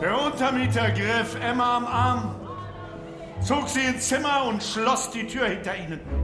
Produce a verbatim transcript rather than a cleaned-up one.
Der Untermieter griff Emma am Arm, zog sie ins Zimmer und schloss die Tür hinter ihnen.